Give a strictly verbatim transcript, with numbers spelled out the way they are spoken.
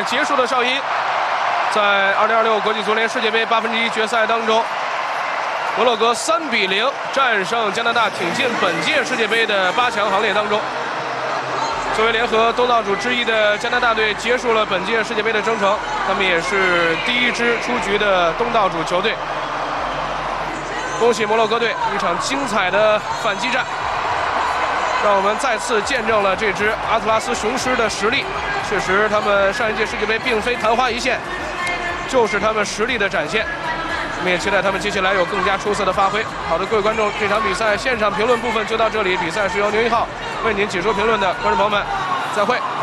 结束的哨音。在二零二六国际足联世界杯八分之一决赛当中，摩洛哥三比零战胜加拿大，挺进本届世界杯的八强行列当中。作为联合东道主之一的加拿大队，结束了本届世界杯的征程，他们也是第一支出局的东道主球队。恭喜摩洛哥队一场精彩的反击战，让我们再次见证了这支阿特拉斯雄狮的实力。确实，他们上一届世界杯并非昙花一现，就是他们实力的展现。我们也期待他们接下来有更加出色的发挥。好的，各位观众，这场比赛现场评论部分就到这里，比赛是由牛一号为您解说评论的，观众朋友们，再会。